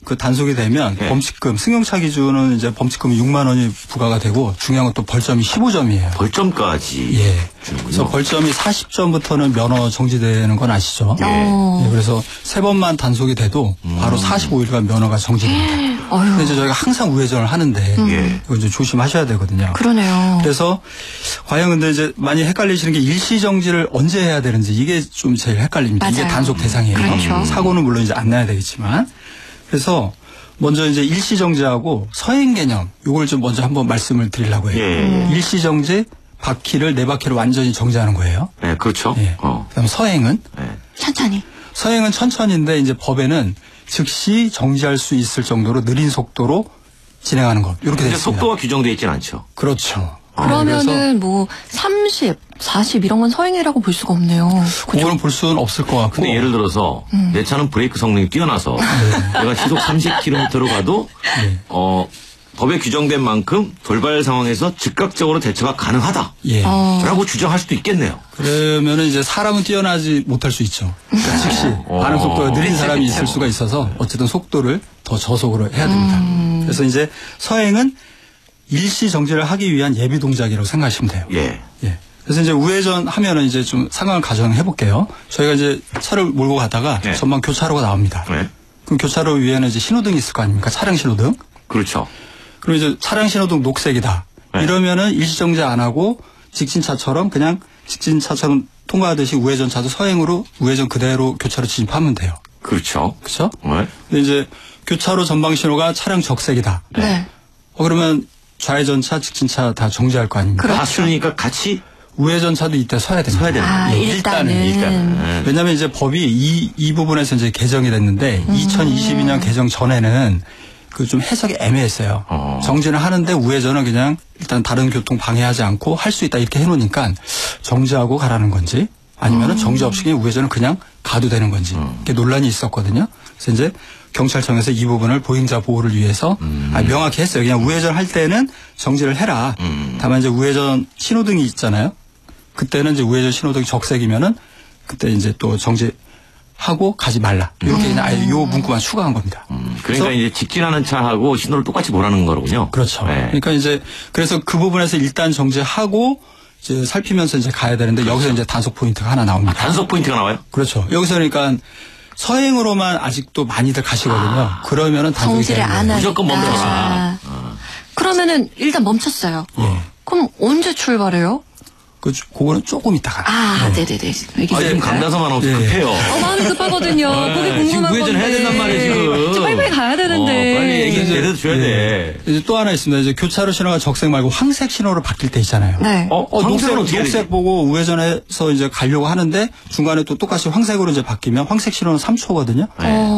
그 단속이 되면 예. 범칙금, 승용차 기준은 이제 범칙금이 6만 원이 부과가 되고 중요한 건 또 벌점이 15점이에요. 벌점까지. 예. 주는군요. 그래서 벌점이 40점부터는 면허 정지되는 건 아시죠? 예. 예, 그래서 3번만 단속이 돼도 바로 45일간 면허가 정지됩니다. 근데 이제 저희가 항상 우회전을 하는데 예. 이거 이제 조심하셔야 되거든요. 그러네요. 그래서 과연 근데 이제 많이 헷갈리시는 게 일시 정지를 언제 해야 되는지 이게 좀 제일 헷갈립니다. 이게 맞아요. 단속 대상이에요. 그렇죠. 사고는 물론 이제 안 나야 되겠지만 그래서 먼저 이제 일시 정지하고 서행 개념 요걸 좀 먼저 한번 말씀을 드리려고 해요. 예. 일시 정지 바퀴를 네 바퀴를 완전히 정지하는 거예요. 네, 그렇죠. 예. 그다음 서행은 천천히. 서행은 천천히인데 이제 법에는 즉시 정지할 수 있을 정도로 느린 속도로 진행하는 것 이렇게 되어 근데 있습니다. 속도가 규정되어 있진 않죠. 그렇죠. 그러면은 뭐 30, 40 이런 건 서행이라고 볼 수가 없네요. 그거는 볼 수는 없을 것 같고. 근데 예를 들어서 내 차는 브레이크 성능이 뛰어나서 내가 시속 30km로 가도 네. 법에 규정된 만큼 돌발 상황에서 즉각적으로 대처가 가능하다. 예. 라고 주장할 수도 있겠네요. 그러면은 이제 사람은 뛰어나지 못할 수 있죠. 즉시 반응 속도가 느린 사람이 있을 수가 있어서 어쨌든 속도를 더 저속으로 해야 됩니다. 그래서 이제 서행은 일시 정지를 하기 위한 예비 동작이라고 생각하시면 돼요. 예. 예. 그래서 이제 우회전 하면은 이제 좀 상황을 가정해 볼게요. 저희가 이제 차를 몰고 가다가 네. 전방 교차로가 나옵니다. 네. 그럼 교차로 위에는 이제 신호등이 있을 거 아닙니까? 차량 신호등. 그렇죠. 그럼 이제 차량 신호등 녹색이다. 네. 이러면은 일시정지 안 하고 직진차처럼 그냥 직진차처럼 통과하듯이 우회전차도 서행으로 우회전 그대로 교차로 진입하면 돼요. 그렇죠. 그렇죠? 네. 근데 이제 교차로 전방 신호가 차량 적색이다. 네. 그러면 좌회전차, 직진차 다 정지할 거 아닙니까? 다 쓰니까 같이 우회전차도 이때 서야 됩니다. 서야 됩니다. 일단은. 왜냐하면 이제 법이 이 부분에서 이제 개정이 됐는데 2022년 개정 전에는 그 좀 해석이 애매했어요. 정지는 하는데 우회전은 그냥 일단 다른 교통 방해하지 않고 할 수 있다 이렇게 해놓으니까 정지하고 가라는 건지 아니면은 정지 없이 그냥 우회전은 그냥 가도 되는 건지 이렇게 논란이 있었거든요. 그래서 이제 경찰청에서 이 부분을 보행자 보호를 위해서 명확히 했어요. 그냥 우회전 할 때는 정지를 해라. 다만 이제 우회전 신호등이 있잖아요. 그때는 이제 우회전 신호등이 적색이면은 그때 이제 또 정지하고 가지 말라. 이렇게 그냥 아예 요 문구만 추가한 겁니다. 그러니까 이제 직진하는 차하고 신호를 똑같이 보라는 거로군요. 그렇죠. 네. 그러니까 이제 그래서 그 부분에서 일단 정지하고 이제 살피면서 이제 가야 되는데 그렇죠. 여기서 이제 단속 포인트가 하나 나옵니다. 단속 포인트가 나와요? 그렇죠. 여기서 그러니까 서행으로만 아직도 많이들 가시거든요. 그러면은 단속이 정지를 되는 안 거예요. 하니까. 무조건 멈춰라. 그러면은 일단 멈췄어요. 예. 그럼 언제 출발해요? 그거는 조금 있다가. 네네네. 지금 강다솜 아나운서 예. 급해요. 마음이 급하거든요. 그게 지금 궁금한 건데. 우회전 해야 된단 말이에요, 지금. 저 빨리빨리 가야 되는데. 빨리 얘기 제대로 줘야 돼. 이제 또 하나 있습니다. 이제 교차로 신호가 적색 말고 황색 신호로 바뀔 때 있잖아요. 네. 황색은 어떻게 해야 되지? 녹색 보고 우회전해서 이제 가려고 하는데 중간에 또 똑같이 황색으로 이제 바뀌면 황색 신호는 3초거든요.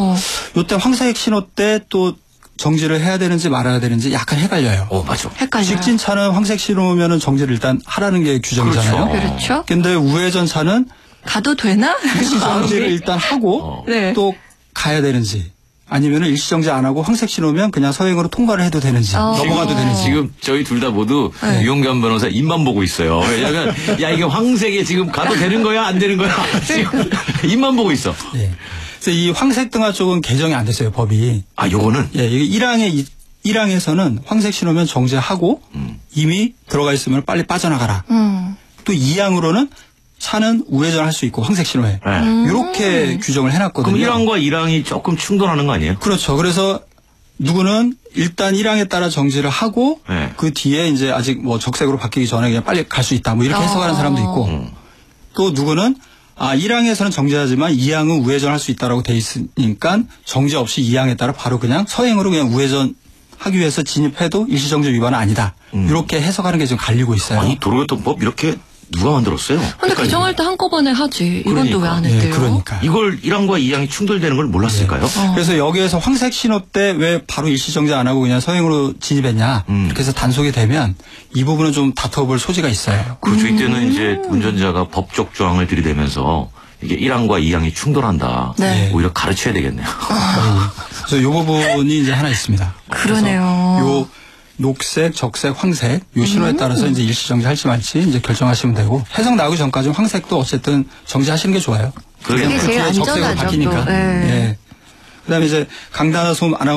요때 황색 신호 때 또 정지를 해야 되는지 말아야 되는지 약간 헷갈려요. 맞아. 헷갈려요. 직진차는 황색 신호면은 정지를 일단 하라는 게 규정이잖아요. 그렇죠. 근데 우회전차는 가도 되나? 일시정지를 일단 하고 네. 또 가야 되는지 아니면은 일시정지 안 하고 황색 신호면 그냥 서행으로 통과를 해도 되는지 넘어가도 되는지. 지금 저희 둘 다 모두 유용관 변호사 입만 보고 있어요. 왜냐면 야 이게 황색에 지금 가도 되는 거야 안 되는 거야 지금 입만 보고 있어. 네. 그래서 이 황색 등화 쪽은 개정이 안 됐어요, 법이. 요거는 예, 이게 1항에서는 황색 신호면 정지하고 이미 들어가 있으면 빨리 빠져나가라. 또 2항으로는 차는 우회전할 수 있고 황색 신호에 이렇게 규정을 해놨거든요. 그럼 1항과 2항이 조금 충돌하는 거 아니에요? 그렇죠. 그래서 누구는 일단 1항에 따라 정지를 하고 그 뒤에 이제 아직 뭐 적색으로 바뀌기 전에 그냥 빨리 갈 수 있다. 뭐 이렇게 해석하는 사람도 있고 또 누구는 1항에서는 정지하지만 2항은 우회전할 수 있다라고 돼 있으니까 정지 없이 2항에 따라 바로 그냥 서행으로 그냥 우회전하기 위해서 진입해도 일시정지 위반은 아니다. 이렇게 해석하는 게 지금 갈리고 있어요. 아니 도로교통법 이렇게 누가 만들었어요? 근데 개정할 때 한꺼번에 하지. 이건 또 왜 안 예, 했대요? 그러니까. 이걸 1항과 2항이 충돌되는 걸 몰랐을까요? 그래서 여기에서 황색 신호 때 왜 바로 일시정지 안 하고 그냥 서행으로 진입했냐. 이렇게 해서 단속이 되면 이 부분은 좀 다퉈볼 소지가 있어요. 그렇죠. 이때는 이제 운전자가 법적 조항을 들이대면서 이게 1항과 2항이 충돌한다. 네. 오히려 가르쳐야 되겠네요. 그래서 이 부분이 이제 하나 있습니다. 그러네요. 요 녹색, 적색, 황색 요 신호에 따라서 이제 일시정지 할지 말지 이제 결정하시면 되고 해석 나오기 전까지는 황색도 어쨌든 정지하시는 게 좋아요. 그러겠네요. 그게 제일 적색으로 안전하죠, 바뀌니까. 또. 네. 예. 그다음에 이제 강다솜 아나운서